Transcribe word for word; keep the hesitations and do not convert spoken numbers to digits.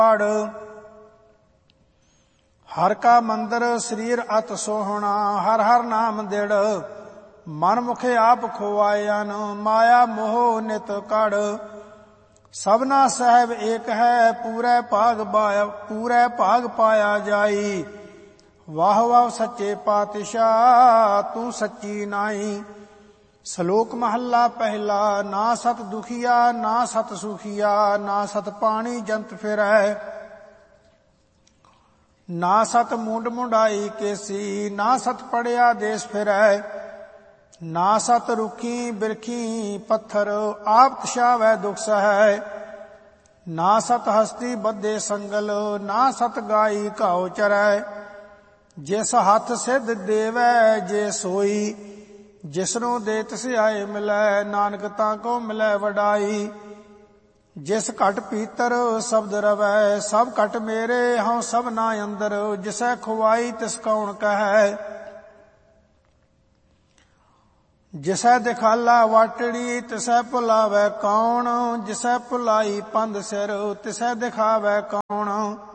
ਹਰ ਕਾ ਮੰਦਰ ਸਰੀਰ ਅਤ ਸੋਹਣਾ, ਹਰ ਹਰ ਨਾਮ ਦਿੜ ਮਨ ਮੁਖੇ ਆਪ ਖੋਆਇਨ, ਮਾਇਆ ਮੋਹ ਨਿਤ ਕੜ। ਸਭਨਾ ਸਹਿਬ ਏਕ ਹੈ, ਪੂਰੇ ਭਾਗ ਪਾਇਆ ਪੂਰੇ ਭਾਗ ਪਾਇਆ ਜਾਈ। ਵਾਹ ਵਾਹ ਸੱਚੇ ਪਾਤਸ਼ਾਹ ਤੂੰ ਸੱਚੀ ਨਾਈ। ਸ਼ਲੋਕ ਮਹੱਲਾ ਪਹਿਲਾ। ਨਾ ਸਤ ਦੁਖੀਆ ਨਾ ਸਤ ਸੁਖੀਆ, ਨਾ ਸਤ ਪਾਣੀ ਜੰਤ ਫਿਰੈ। ਨਾ ਸਤ ਮੁੰਡ ਮੁੰਡਾਈ ਕੇਸੀ, ਨਾ ਸਤ ਪੜਿਆ ਦੇਸ ਫਿਰੈ। ਨਾ ਸਤ ਰੁਖੀ ਬਿਰਖੀ ਪੱਥਰ, ਆਪ ਤਸ਼ਾਵੈ ਦੁਖ ਸਹੈ। ਨਾ ਸਤ ਹਸਤੀ ਬੱਧੇ ਸੰਗਲ, ਨਾ ਸਤ ਗਾਈ ਘਾਉ ਚਰੈ। ਜਿਸ ਹੱਥ ਸਿੱਧ ਦੇਵੈ ਜੇ ਸੋਈ, ਜਿਸਨੂੰ ਦੇ ਤਿਸ ਆਏ ਮਿਲੈ। ਨਾਨਕ ਤਾਂ ਕੋ ਮਿਲੈ ਵਡਾਈ। ਜਿਸ ਘਟ ਪੀਤਰ ਸ਼ਬਦ ਰਵੈ, ਸਭ ਘਟ ਮੇਰੇ ਹਉ ਸਭਨਾ ਅੰਦਰ। ਜਿਸੈ ਖੁਆਈ ਤਿਸ ਕੌਣ ਕਹੈ। ਜਿਸੈ ਦਿਖਾਲਾ ਵਾਟੜੀ, ਤਿਸੈ ਭੁਲਾਵੈ ਕੌਣ। ਜਿਸੈ ਭੁਲਾਈ ਪੰਧ ਸਿਰ, ਤਿਸੈ ਦਿਖਾਵੈ ਕੌਣ।